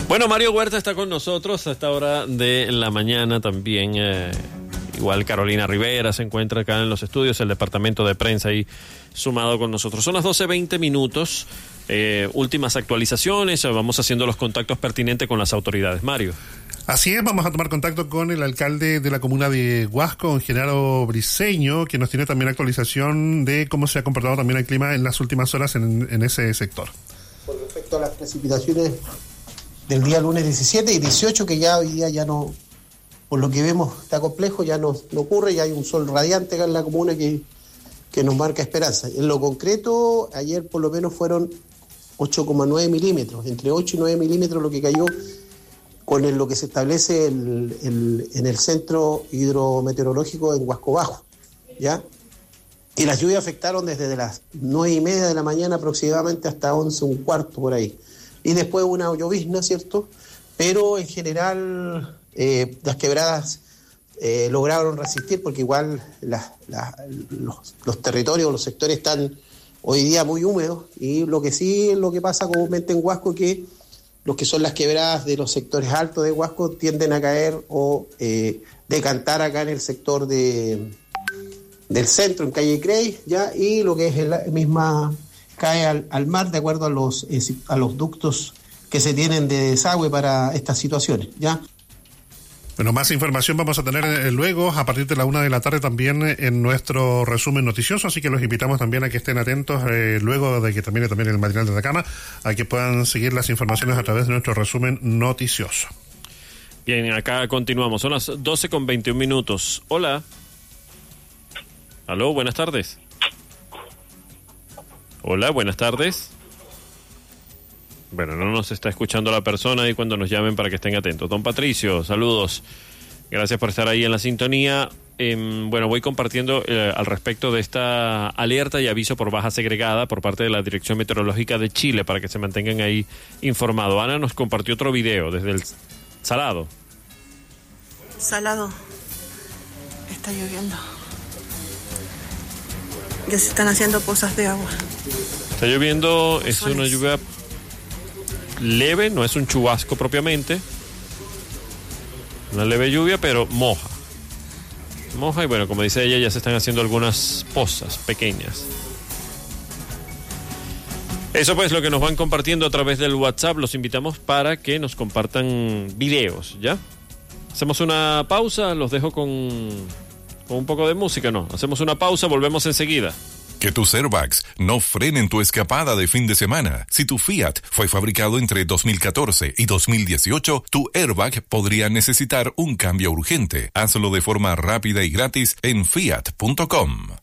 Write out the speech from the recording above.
Bueno, Mario Huerta está con nosotros a esta hora de la mañana también. Igual Carolina Rivera se encuentra acá en los estudios, el departamento de prensa ahí sumado con nosotros. Son las 12:20. Últimas actualizaciones, vamos haciendo los contactos pertinentes con las autoridades. Mario. Así es, vamos a tomar contacto con el alcalde de la comuna de Huasco, don Genaro Briceño, que nos tiene también actualización de cómo se ha comportado también el clima en las últimas horas en ese sector. Con respecto a las precipitaciones del día lunes 17 y 18, que ya hoy día ya no, por lo que vemos está complejo, ya no ocurre, ya hay un sol radiante acá en la comuna que nos marca esperanza. En lo concreto, ayer por lo menos fueron 8,9 milímetros, entre 8 y 9 milímetros lo que cayó con lo que se establece en el centro hidrometeorológico en Huasco Bajo, ¿ya? Y las lluvias afectaron desde las 9:30 de la mañana aproximadamente hasta 11:15 por ahí. Y después una llovizna, ¿cierto? Pero en general las quebradas lograron resistir porque igual los territorios, los sectores están hoy día muy húmedos, y lo que pasa comúnmente en Huasco que los que son las quebradas de los sectores altos de Huasco tienden a caer o decantar acá en el sector del centro, en calle Crey, ¿ya? Y lo que es la misma cae al mar de acuerdo a los ductos que se tienen de desagüe para estas situaciones, ¿ya? Bueno, más información vamos a tener luego, a partir de la 1 de la tarde también en nuestro resumen noticioso, así que los invitamos también a que estén atentos luego de que termine también el matinal de Atacama, a que puedan seguir las informaciones a través de nuestro resumen noticioso. Bien, acá continuamos, son las 12:21. Hola. Aló, buenas tardes. Hola, buenas tardes. Bueno, no nos está escuchando la persona y cuando nos llamen para que estén atentos. Don Patricio, saludos. Gracias por estar ahí en la sintonía. Bueno, voy compartiendo al respecto de esta alerta y aviso por baja segregada por parte de la Dirección Meteorológica de Chile para que se mantengan ahí informados. Ana nos compartió otro video desde el Salado. Salado. Está lloviendo. Ya se están haciendo pozas de agua. Está lloviendo, es una lluvia leve, no es un chubasco propiamente. Una leve lluvia, pero moja. Moja y bueno, como dice ella, ya se están haciendo algunas pozas pequeñas. Eso pues lo que nos van compartiendo a través del WhatsApp. Los invitamos para que nos compartan videos, ¿ya? Hacemos una pausa, los dejo con un poco de música, ¿no? Hacemos una pausa, volvemos enseguida. Que tus airbags no frenen tu escapada de fin de semana. Si tu Fiat fue fabricado entre 2014 y 2018, tu airbag podría necesitar un cambio urgente. Hazlo de forma rápida y gratis en fiat.com.